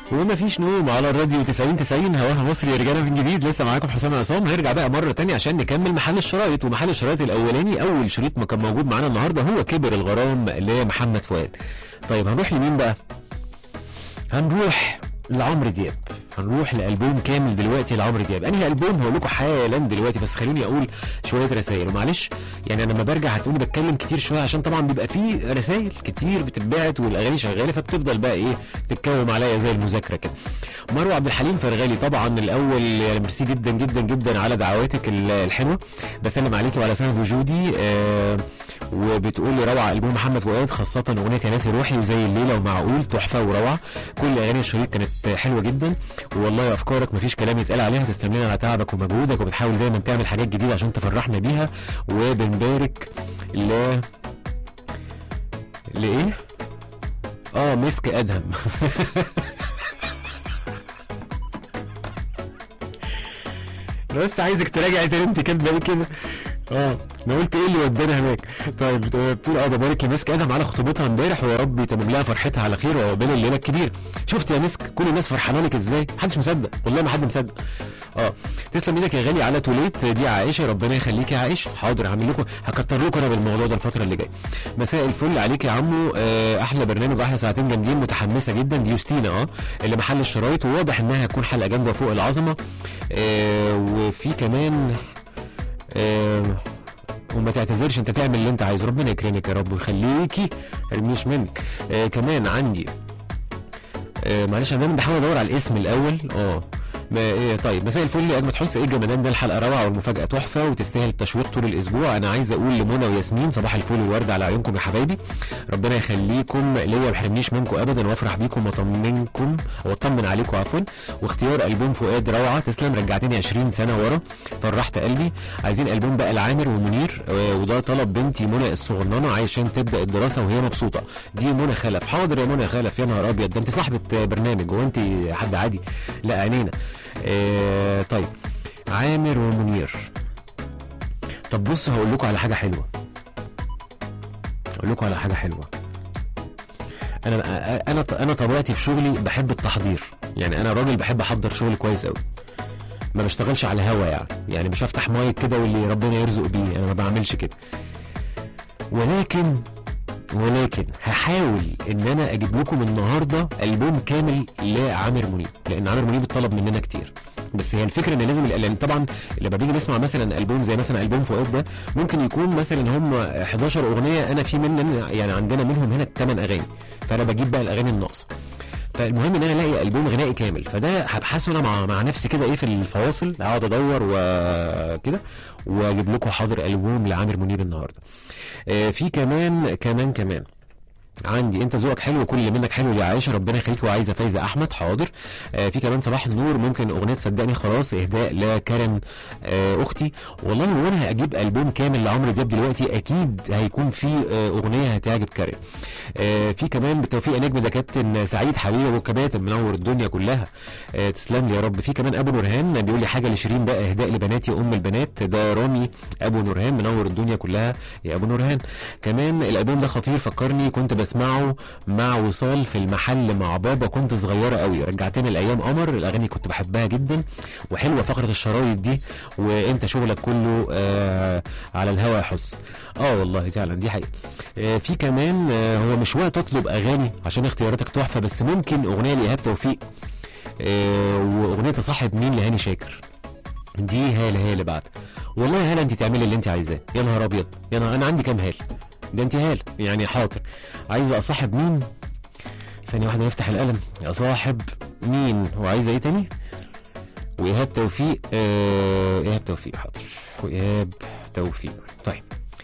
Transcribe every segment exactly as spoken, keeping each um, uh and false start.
وما فيش نوم على الراديو تسعين تسعين هواها مصري. رجعنا من جديد، لسه معاكم حسام عصام. هنرجع بقى مره تانية عشان نكمل محل الشرايط. ومحل الشرايط الاولاني اول شريط ما كان موجود معانا النهارده هو كبر الغرام لمحمد فؤاد. طيب هنروح لمين بقى؟ هنروح لعمرو دياب، هنروح لألبوم كامل دلوقتي لعمرو دياب. انهي ألبوم هقول لكم حالا دلوقتي، بس خلوني اقول شويه رسائل. ومعلش يعني انا لما برجع هتقولي بتكلم كتير شويه عشان طبعا بيبقى فيه رسائل كتير بتتبعت والاغاني شغاله، فبتفضل بقى ايه تتكوم عليا زي المذاكره كده. مروه عبد الحليم فرغالي طبعا الاول، يعني ميرسي جدا جدا جدا على دعواتك الحلوه، بسلم عليكي وعلى سبب وجودي. آه وبتقول لي روعه البوم محمد فؤاد، خاصه اغنيه يا ناسي روحي وزي الليله ومعقول، تحفه وروعه. كل اغاني الشريط كانت حلوه جدا، والله افكارك مفيش كلام يتقال عليها. تسلم لنا على تعبك ومجهودك، وبتحاول دايما تعمل حاجات جديده عشان تفرحنا بيها. وبنبارك ل لايه؟ اه مسك ادهم. بس عايزك تراجع تاني، انت كاتبه كده. اه انا قلت ايه اللي ودانا هناك. طيب بتقول اه ببارك لمسك ادهم على خطوبتها امبارح، ويا رب يتمم لها فرحتها على خير وعقبال الليله الكبير. شفت يا مسك كل الناس فرحانه لك ازاي؟ محدش مصدق، والله ما حد مصدق. اه تسلم ايدك يا غالي على توليت دي عائشه، ربنا يخليك يا عائشه. حاضر هعمل لكم، هكتر لكم انا بالموضوع ده الفتره اللي جايه. مساء الفل عليك يا عمو. آه احلى برنامج واحلى ساعتين جامدين، متحمسه جدا. دي يوستينا اه اللي محل الشرايط، وواضح انها هتكون حلقه جامده فوق العظمه. آه وفي كمان آه وما تعتذرش، انت تعمل اللي انت عايزه، ربنا يكرمك يا رب ويخليكي ارميش منك. آه كمان عندي آه معلش انا دايما بحاول ادور على الاسم الاول. اه ما إيه طيب مساء الفل يا اجمد حس، ايه الجمدان ده، الحلقه روعه والمفاجاه تحفه وتستاهل التشويق طول الاسبوع. انا عايز اقول لمنى وياسمين صباح الفل والورد على عيونكم يا حبايبي، ربنا يخليكم ليا ما يحرمنيش منكم ابدا، وافرح بيكم واطمنكم واطمن عليكم عفوا. واختيار البوم فؤاد روعه، تسلم رجعتني عشرين سنه ورا، فرحت قلبي. عايزين البوم بقى لعامر ومنير، وده طلب بنتي منى الصغننه عشان تبدا الدراسه وهي مبسوطه. دي منى خلف. حاضر يا منى خلف، يا نهار ابيض ده انت صاحبه برنامج، وانت حد عادي؟ لا عينينا. آه طيب عامر ومنير. طب بص هقول لكم على حاجه حلوه، هقول لكم على حاجه حلوه. انا انا انا طبيعتي في شغلي بحب التحضير، يعني انا راجل بحب احضر شغلي كويس قوي، ما بشتغلش على الهوا يعني يعني مش هفتح مايك كده واللي ربنا يرزق بيه، انا ما بعملش كده. ولكن ولكن هحاول ان انا اجيب لكم النهارده البوم كامل لعامر منيب، لان عامر منيب اتطلب مننا كتير. بس هي الفكره ان لازم لان طبعا لما بيجي نسمع مثلا البوم زي مثلا البوم فؤاد ده، ممكن يكون مثلا هم احداشر اغنيه، انا في مننا يعني عندنا منهم هنا ثمانية اغاني، فانا بجيب بقى الاغاني الناقصه. فالمهم ان انا الاقي البوم غنائي كامل، فده هبحثه انا مع مع نفسي كده ايه في الفواصل، اقعد ادور وكده واجيب لكم حاضر البوم لعامر منيب النهارده. آه في كمان كمان كمان عندي انت ذوقك حلو كل منك حلو يا عائشه، ربنا يخليك. وعايزه فايزه احمد، حاضر. آه في كمان صباح النور، ممكن اغنيه صدقني خلاص اهداء لكارن آه اختي. والله لو انا هجيب البوم كامل لعمرو دياب دلوقتي اكيد هيكون في آه اغنيه هتعجب كارن. آه في كمان بالتوفيق يا نجم، ده كابتن سعيد حبيبي ابو كباتن منور الدنيا كلها. آه تسلم لي يا رب. في كمان ابو نورهان بيقول لي حاجه لشيرين بقى، اهداء لبناتي ام البنات، ده رامي ابو نورهان منور الدنيا كلها يا ابو نورهان. كمان الالبوم ده خطير، فكرني كنت بسمعه مع وصال في المحل مع بابا، كنت صغيره قوي، رجعتني الايام قمر، الاغاني كنت بحبها جدا وحلوه فقره الشرايط دي، وانت شغلك كله آه على الهوا يا حس. اه والله فعلا دي حقيقه. آه في كمان آه هو مش وقت تطلب اغاني عشان اختياراتك تحفه، بس ممكن اغنيه لايهاب توفيق آه واغنيه صاحب مين لهاني شاكر، دي هاله هاله بعد. والله هاله انت تعملي اللي انت عايزاه، يا نهار ابيض يا نهار، انا عندي كام هال ده انت هال يعني. حاضر عايزه اصاحب مين، ثانيه واحده نفتح القلم، اصاحب مين وعايزه ايه تاني، وايهاب توفيق. آه ايهاب توفيق حاضر، وايهاب توفيق. طيب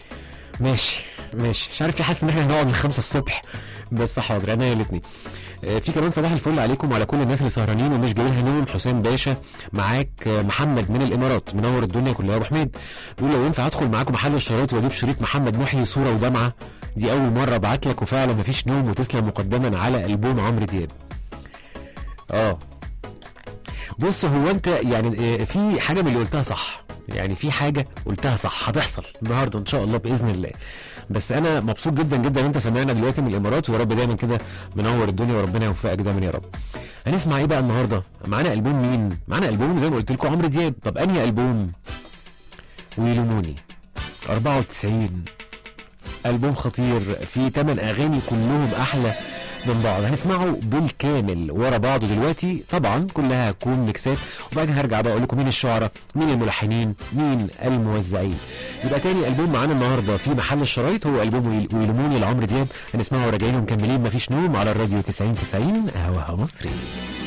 ماشي ماشي، مش عارف ليه حاسس ان احنا هنقعد لخمسة الصبح، بس حاضر انا الاثنين. في كمان صباح الفل عليكم وعلى كل الناس اللي سهرانين ومش جاي لها نوم. حسام باشا معاك، محمد من الامارات منور الدنيا كلها. ابو حميد بيقول لو ينفع ادخل معاكم محل الشرايط واجيب شريط محمد محي صوره ودمعه، دي اول مره ابعت لك، وفعلا مفيش نوم، وتسلم مقدما على البوم عمرو دياب. اه بص هو انت يعني في حاجه من اللي قلتها صح، يعني في حاجه قلتها صح هتحصل النهارده ان شاء الله باذن الله. بس انا مبسوط جدا جدا ان انت سمعنا دلوقتي من الامارات، ويا رب دايما كده منور الدنيا وربنا يوفقك دايما يا رب. هنسمع ايه بقى النهارده؟ معانا البوم مين؟ معانا البوم زي ما قلت لكم عمرو دياب. طب انهي البوم؟ ويلوموني أربعة وتسعين، البوم خطير فيه ثمانية اغاني كلهم احلى من بعض. هنسمعه بالكامل ورا بعضه دلوقتي، طبعا كلها هتكون ميكسات، وبعدين هرجع بقى اقول لكم مين الشعراء، مين الملحنين، مين الموزعين. يبقى تاني البوم معانا النهارده في محل الشرايط هو البوم ويلوموني لعمرو دياب. هنسمعه وراجعين ومكملين مفيش نوم على الراديو تسعين تسعين هواها مصري.